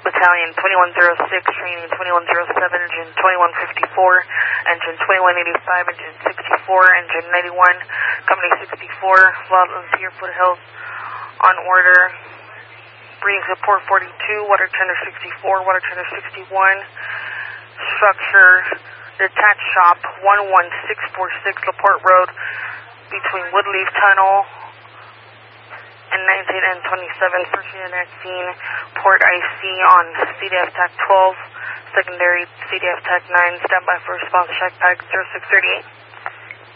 Battalion 2106, training 2107, engine 2154, engine 2185, engine 64, engine 91, company 64, volunteer foothills on order, breeding support 42, water tender 64, water tender 61, structure detached shop 11646 LaPorte Road between Woodleaf Tunnel and 19 and 27, first unit at scene, port IC on CDF TAC 12, secondary CDF TAC 9, standby for response check pack 0638.